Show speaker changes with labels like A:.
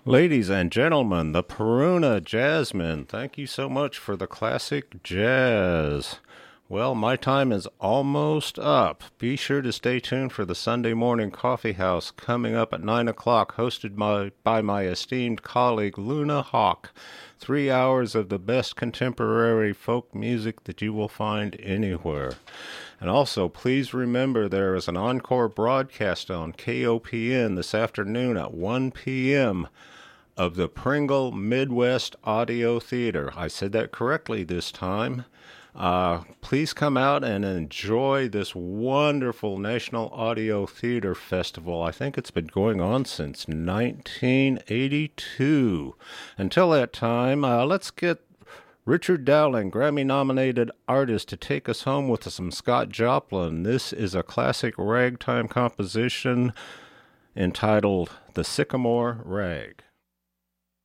A: Ladies and gentlemen, the Peruna Jasmine, thank you so much for the classic jazz. Well, my time is almost up. Be sure to stay tuned for the Sunday Morning Coffee House coming up at 9 o'clock, hosted by my esteemed colleague Luna Hawk. 3 hours of the best contemporary folk music that you will find anywhere. And also, please remember there is an encore broadcast on KOPN this afternoon at 1 p.m. of the Pringle Midwest Audio Theater. I said that correctly this time. Please come out and enjoy this wonderful National Audio Theater Festival. I think it's been going on since 1982. Until that time, let's get Richard Dowling, Grammy-nominated artist, to take us home with some Scott Joplin. This is a classic ragtime composition entitled The Sycamore Rag.